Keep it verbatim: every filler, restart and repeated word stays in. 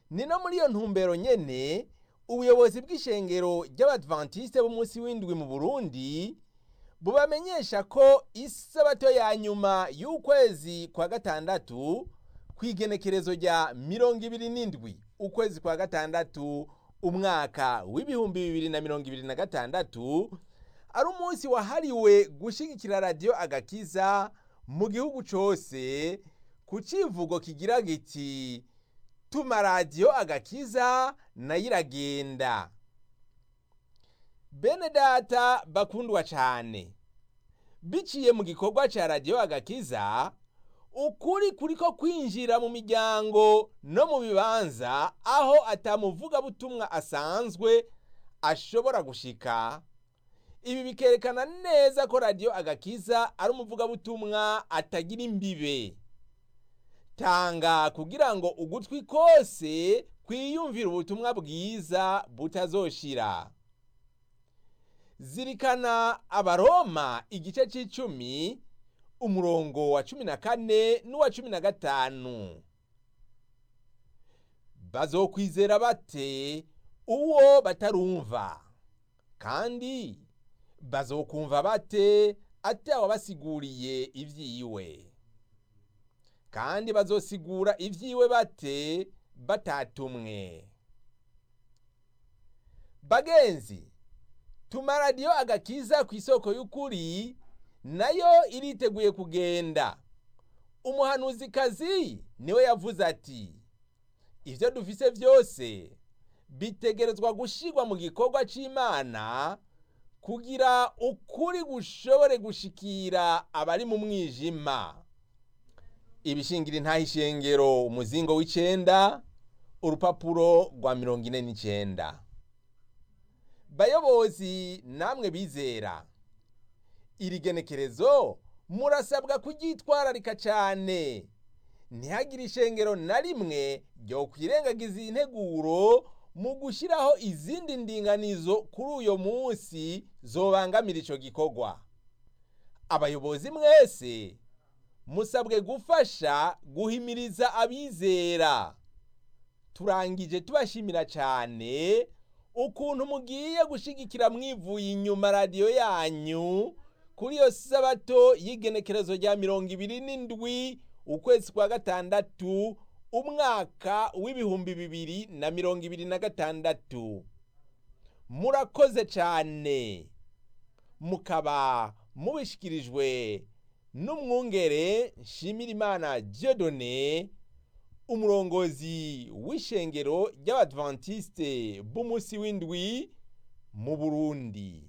Ni no muri iyo ntumbero nyene ubuyobozi bw'ishengero ry'Abadventiste b'umunsi w'indwi mu Burundi bubamenyesha ko isabato ya nyuma y'ukwezi kwa gatandatu kw'igenekerezo rya mirongo ibiri n'indwi ukwezi kwa gatandatu umwaka w'ibihumbi bibiri na mirongo ibiri na gatandatu ari umunsi wahariwe gushigikira radiyo agakiza mu gihugu cose ku civugo kigira giti tuma radiyo agakiza nayo iragenda. Bene data bakundwa cane, biciye mu gikorwa ca radiyo agakiza ukuri kuriko kwinjira mu miryango no mu bibanza aho atamuvuga butumwa asanzwe ashobora gushika. Ibi bikerekana neza ko radiyo agakiza ari umuvuga butumwa atagira imbibe. Tanga kugira ngo ugutwi kose kwiyumvira ubutumwa bwiza butazoshira. Zirikana Abaroma igice c'icumi umurongo wa cumi na kane n'uwa cumi na gatanu. Bazokwizera bate uwo batarumva? Kandi bazokumva bate atawabasiguriye ivyiwe? Kandi bazosigura ivyiwe bate batatumwe? Bagenzi, tuma radiyo agakiza kw'isoko y'ukuri nayo iriteguye kugenda. Umuhanuzikazi niwe yavuze ati, ivyo dufise vyose bitegerezwa gushirwa mu gikorwa c'Imana kugira ukuri gushobore gushikira abari mu mwijima. Ibishingira intahe ishengero umuzingo w'icenda urupapuro rwa mirongo ine n'icenda. Bayobozi namwe bizera, iri genekerezo murasabwa kuryitwararika cane. Ntihagire ishengero na rimwe ryo kwirengagiza integuro mu gushiraho izindi ndinganizo kuri uyo munsi zobangamira ico gikorwa. Abayobozi mwese musabwe gufasha guhimiriza abizera. Turangije tubashimira cane ukuntu mugiye gushigikira mwivuye inyuma radiyo yanyu kuri iyo sabato y'igenekerezo rya mirongo ibiri n'indwi ukwezi kwa gatandatu umwaka w'ibihumbi bibiri na mirongo ibiri na gatandatu. Murakoze cane, mukaba mubishikirijwe n'umwungere Nshimirimana Dieudonné, umurongozi w'ishengero ry'Abadventiste b'umunsi w'indwi mu Burundi.